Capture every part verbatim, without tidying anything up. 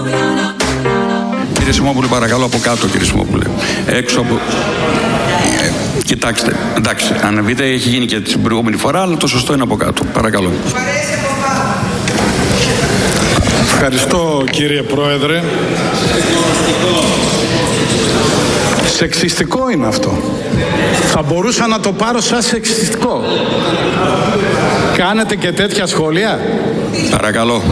Κύριε Σιμόπουλε, παρακαλώ από κάτω, κύριε Σιμόπουλε. Έξω από... Ε, κοιτάξτε, εντάξει, ανεβείτε, έχει γίνει και την προηγούμενη φορά, αλλά το σωστό είναι από κάτω. Παρακαλώ. Ευχαριστώ, κύριε Πρόεδρε. Σεξιστικό είναι αυτό. Θα μπορούσα να το πάρω σαν σεξιστικό. Κάνετε και τέτοια σχόλια? Παρακαλώ.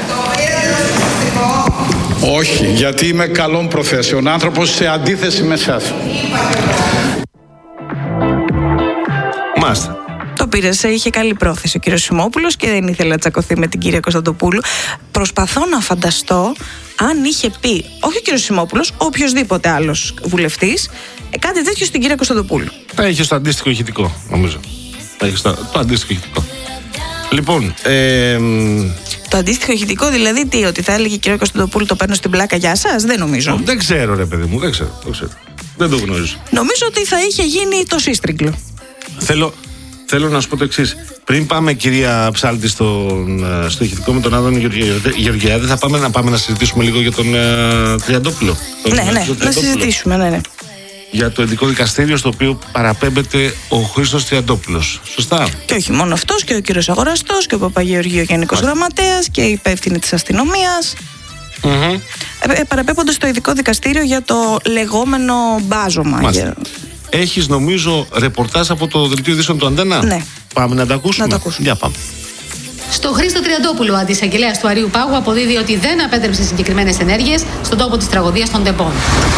Όχι, γιατί είμαι καλών προθέσεων άνθρωπος σε αντίθεση με εσάς. Μάστε. Το πήρε, είχε καλή πρόθεση ο κύριος Σιμόπουλος και δεν ήθελε να τσακωθεί με την κυρία Κωνσταντοπούλου. Προσπαθώ να φανταστώ αν είχε πει, όχι ο κύριος Σιμόπουλος, οποιοσδήποτε άλλος βουλευτής, κάτι τέτοιο στην κυρία Κωνσταντοπούλου. Θα είχε στο αντίστοιχο ηχητικό, νομίζω. Θα είχε στο το αντίστοιχο ηχητικό. Λοιπόν, ε, το αντίστοιχο ηχητικό δηλαδή τι, ότι θα έλεγε η κυρία Κωνσταντοπούλου το παίρνω στην πλάκα, γεια σας, δεν νομίζω. Δεν ξέρω, ρε παιδί μου, δεν ξέρω. Δεν, ξέρω. Δεν το γνωρίζω. Νομίζω ότι θα είχε γίνει το σύστριγκλο. Θέλω, θέλω να σου πω το εξής. Πριν πάμε, κυρία Ψάλτη, στο, στο ηχητικό με τον Άδωνη Γεωργιάδη, θα πάμε να πάμε να συζητήσουμε λίγο για τον uh, Τριαντόπουλο. Τον, ναι, ναι, να συζητήσουμε, ναι, ναι. Για το ειδικό δικαστήριο στο οποίο παραπέμπεται ο Χρήστος Τριαντόπουλος. Σωστά. Και όχι μόνο αυτός, και ο κύριος Αγοραστός και ο Παπαγεωργίου Γενικός Γραμματέας και η υπεύθυνη της αστυνομίας. Mm-hmm. Ε, παραπέμπονται στο ειδικό δικαστήριο για το λεγόμενο μπάζωμα. Για... Έχεις, νομίζω, ρεπορτάζ από το δελτίο ειδήσεων του Αντένα. Ναι. Πάμε να τα ακούσουμε. Να το ακούσουμε. Για πάμε. Στο Χρήστο Τριαντόπουλο, ο αντισαγγελέας του Αρείου Πάγου αποδίδει ότι δεν απέτρεψε συγκεκριμένες ενέργειες στον τόπο της τραγωδίας των Τεμπών.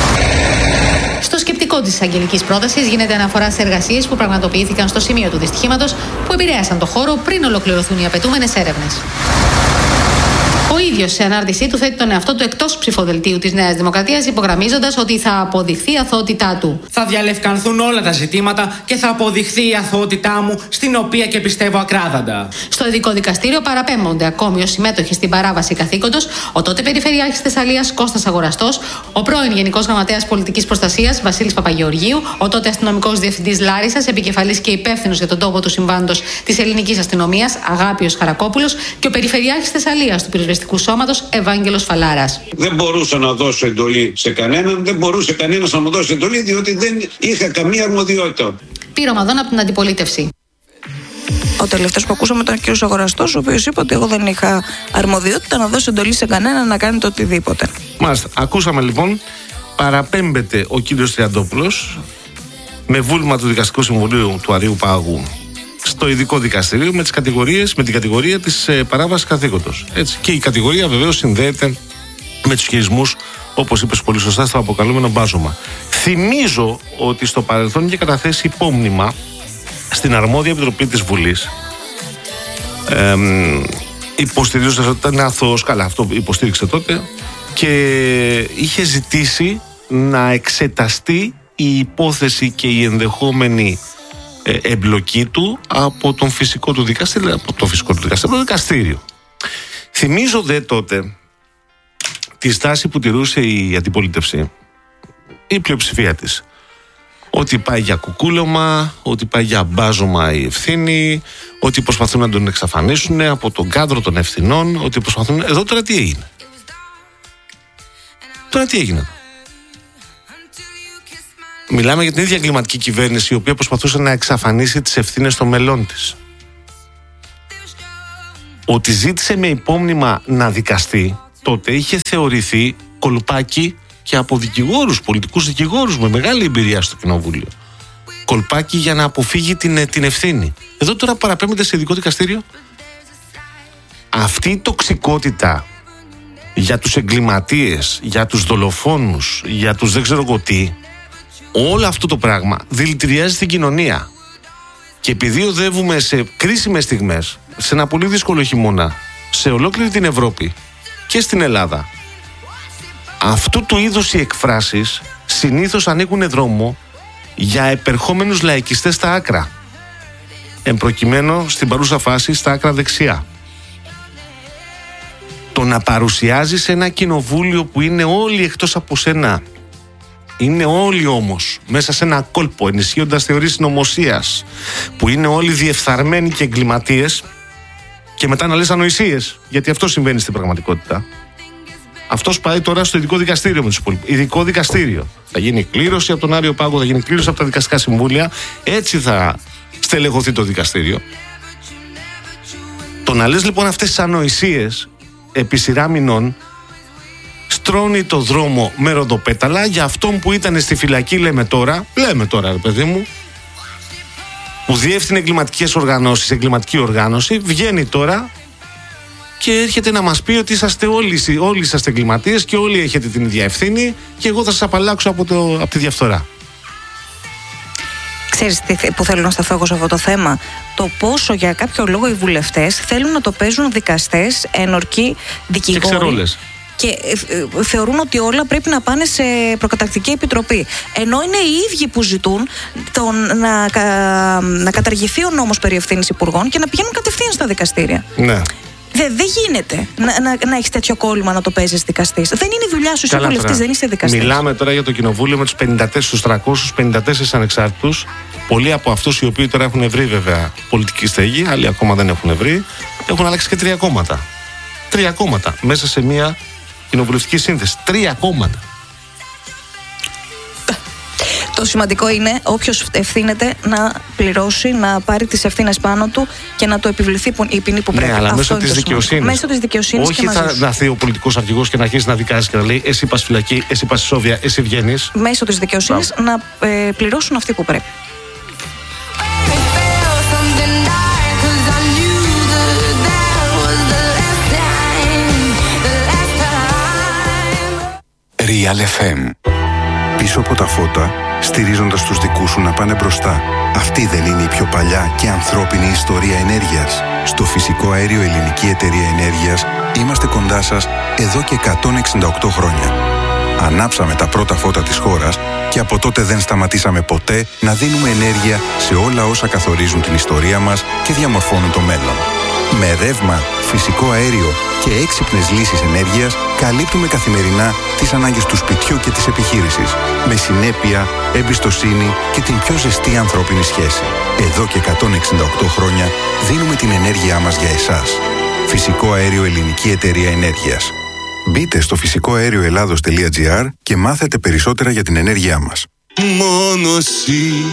Στο σκεπτικό της εισαγγελικής πρότασης γίνεται αναφορά σε εργασίες που πραγματοποιήθηκαν στο σημείο του δυστυχήματος που επηρέασαν το χώρο πριν ολοκληρωθούν οι απαιτούμενες έρευνες. Ο ίδιος σε ανάρτησή του θέτει τον εαυτό του εκτός ψηφοδελτίου της Νέας Δημοκρατίας, υπογραμμίζοντας ότι θα αποδειχθεί η αθωότητά του. Θα διαλευκανθούν όλα τα ζητήματα και θα αποδειχθεί η αθωότητά μου, στην οποία και πιστεύω ακράδαντα. Στο ειδικό δικαστήριο παραπέμπονται ακόμη ως συμμέτοχοι στην παράβαση καθήκοντος ο τότε Περιφερειάρχης Θεσσαλίας Κώστας Αγοραστός, ο πρώην Γενικός Γραμματέας Πολιτικής Προστασίας Βασίλης Παπαγεωργίου, ο τότε Αστυνομικός Διευθυντής Λάρισσας, επικεφαλής και υπεύθυνος για τον τόπο του συμβάντος της Ελληνικής Αστυνομίας Αγάπιος Χαρακόπουλος και ο Περιφερειάρχης Θεσσαλίας του Πυροσβεστικού Σώματος Ευάγγελος Φαλάρας. Δεν μπορούσα να δώσω εντολή σε κανέναν, δεν μπορούσε κανένας να μου δώσει εντολή, διότι δεν είχα καμία αρμοδιότητα. Πείρωμα δόν από την αντιπολίτευση. Ο τελευταίος που ακούσαμε ήταν ο κ. Αγοραστός, ο οποίος είπε ότι εγώ δεν είχα αρμοδιότητα να δώσω εντολή σε κανέναν να κάνει το οτιδήποτε. Μάλιστα. Ακούσαμε λοιπόν, παραπέμπεται ο κ. Τριαντόπουλος με βούλμα του Δικαστικού Συμβουλίου του Αρείου Πάγου στο ειδικό δικαστήριο με, τις κατηγορίες, με την κατηγορία της ε, παράβασης καθήκοντος. Έτσι. Και η κατηγορία βεβαίως συνδέεται με τους χειρισμούς, όπως είπες πολύ σωστά, στο αποκαλούμενο μπάζωμα. Θυμίζω ότι στο παρελθόν είχε καταθέσει υπόμνημα στην αρμόδια επιτροπή της Βουλής, ε, υποστηρίζοντας ότι ήταν αθώος, καλά αυτό υποστήριξε τότε, και είχε ζητήσει να εξεταστεί η υπόθεση και η ενδεχόμενη εμπλοκή του από τον φυσικό του δικαστήριο, από το φυσικό του δικαστήριο, από το δικαστήριο. Θυμίζω δε τότε τη στάση που τηρούσε η αντιπολίτευση, η πλειοψηφία της, ότι πάει για κουκούλωμα, ότι πάει για μπάζωμα η ευθύνη, ότι προσπαθούν να τον εξαφανίσουν από τον κάδρο των ευθυνών, ότι προσπαθούν... Εδώ τώρα τι έγινε? Τώρα τι έγινε? Μιλάμε για την ίδια εγκληματική κυβέρνηση η οποία προσπαθούσε να εξαφανίσει τις ευθύνες των μελών της. Ότι ζήτησε με υπόμνημα να δικαστεί, τότε είχε θεωρηθεί κολπάκι και από δικηγόρους, πολιτικούς δικηγόρους με μεγάλη εμπειρία στο κοινοβούλιο. Κολπάκι για να αποφύγει την, την ευθύνη. Εδώ τώρα παραπέμπεται σε ειδικό δικαστήριο. Αυτή η τοξικότητα για τους εγκληματίες, για τους δολοφόνους, για τους δεν ξέρω εγώ τι, όλο αυτό το πράγμα δηλητηριάζει την κοινωνία. Και επειδή οδεύουμε σε κρίσιμες στιγμές, σε ένα πολύ δύσκολο χειμώνα, σε ολόκληρη την Ευρώπη και στην Ελλάδα, αυτού του είδους οι εκφράσεις συνήθως ανοίγουν δρόμο για επερχόμενους λαϊκιστές στα άκρα. Εν προκειμένου, στην παρούσα φάση, στα άκρα δεξιά. Το να παρουσιάζεις ένα κοινοβούλιο που είναι όλοι εκτός από σένα, είναι όλοι όμως μέσα σε ένα κόλπο, ενισχύοντας θεωρίες συνωμοσίας, που είναι όλοι διεφθαρμένοι και εγκληματίες, και μετά να λες ανοησίες, γιατί αυτό συμβαίνει στην πραγματικότητα. Αυτός πάει τώρα στο ειδικό δικαστήριο με τους υπόλοιπους. Ειδικό δικαστήριο. Θα γίνει κλήρωση από τον Άριο Πάγο, θα γίνει κλήρωση από τα δικαστικά συμβούλια. Έτσι θα στελεχωθεί το δικαστήριο. Το να λες λοιπόν αυτές τις ανοησίες επί σειρά μηνών στρώνει το δρόμο με ροδοπέταλα για αυτόν που ήταν στη φυλακή, λέμε τώρα, λέμε τώρα ρε παιδί μου, που διεύθυνε εγκληματικές οργανώσεις, εγκληματική οργάνωση, βγαίνει τώρα και έρχεται να μας πει ότι είσαστε όλοι, όλοι είσαστε εγκληματίες και όλοι έχετε την ίδια ευθύνη και εγώ θα σας απαλλάξω από, το, από τη διαφθορά. Ξέρεις τι, που θέλω να σταθώ εγώ σε αυτό το θέμα? Το πόσο για κάποιο λόγο οι βουλευτές θέλουν να το παίζουν δικαστές, ένορκοι, δικηγόροι. Και ε, θεωρούν ότι όλα πρέπει να πάνε σε προκαταρκτική επιτροπή. Ενώ είναι οι ίδιοι που ζητούν τον, να, κα, να καταργηθεί ο νόμος περί ευθύνης υπουργών και να πηγαίνουν κατευθείαν στα δικαστήρια. Ναι. Δεν δε γίνεται να, να, να έχει τέτοιο κόλλημα να το παίζει δικαστή. Δεν είναι η δουλειά σου, είσαι βουλευτής, δεν είσαι δικαστής. Μιλάμε τώρα για το κοινοβούλιο με τους πενήντα τέσσερις, τους τριακόσιους πενήντα τέσσερις ανεξάρτητους. Πολλοί από αυτούς οι οποίοι τώρα έχουν βρει βέβαια πολιτική στέγη, άλλοι ακόμα δεν έχουν βρει, έχουν αλλάξει και τρία κόμματα. Τρία κόμματα μέσα σε μια κοινοβουλευτική σύνθεση. Τρία κόμματα. Το σημαντικό είναι όποιος ευθύνεται να πληρώσει, να πάρει τις ευθύνες πάνω του και να του επιβληθεί η ποινή που πρέπει. Ναι, αλλά μέσω της δικαιοσύνης. Μέσω της δικαιοσύνης. Όχι θα έρθει ο πολιτικός αρχηγός και να αρχίσει να δικάζει και να λέει εσύ πας φυλακή, εσύ πας ισόβια, εσύ βγαίνεις. Μέσω της δικαιοσύνης να ε, πληρώσουν αυτοί που πρέπει. Real εφ εμ. Πίσω από τα φώτα, στηρίζοντας τους δικούς σου να πάνε μπροστά. Αυτή δεν είναι η πιο παλιά και ανθρώπινη ιστορία ενέργειας? Στο Φυσικό Αέριο Ελληνική Εταιρεία Ενέργειας είμαστε κοντά σας εδώ και εκατόν εξήντα οκτώ χρόνια. Ανάψαμε τα πρώτα φώτα της χώρας και από τότε δεν σταματήσαμε ποτέ να δίνουμε ενέργεια σε όλα όσα καθορίζουν την ιστορία μας και διαμορφώνουν το μέλλον. Με ρεύμα, φυσικό αέριο και έξυπνες λύσεις ενέργειας καλύπτουμε καθημερινά τις ανάγκες του σπιτιού και της επιχείρησης. Με συνέπεια, εμπιστοσύνη και την πιο ζεστή ανθρώπινη σχέση. Εδώ και εκατόν εξήντα οκτώ χρόνια δίνουμε την ενέργειά μας για εσάς. Φυσικό Αέριο Ελληνική Εταιρεία Ενέργειας. Μπείτε στο φυσικό αέριο ελλάδος τελεία τζι άρ και μάθετε περισσότερα για την ενέργειά μας. Μόνο εσύ